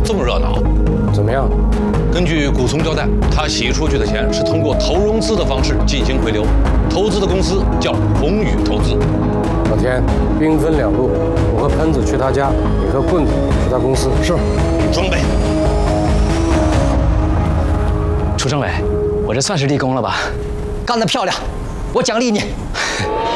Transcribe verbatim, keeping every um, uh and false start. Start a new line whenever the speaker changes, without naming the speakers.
这么热闹。
怎么样？
根据古松交代，他洗出去的钱是通过投融资的方式进行回流，投资的公司叫宏宇投资。
老田，兵分两路，我和喷子去他家，你和棍子去他公司。
是，装备。
楚政委，我这算是立功了吧？
干得漂亮，我奖励你。